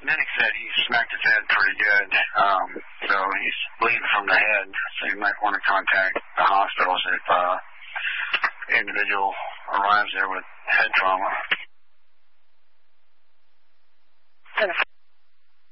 medic said he smacked his head pretty good, so he's bleeding from the head, so you might want to contact the hospitals if individual arrives there with head trauma.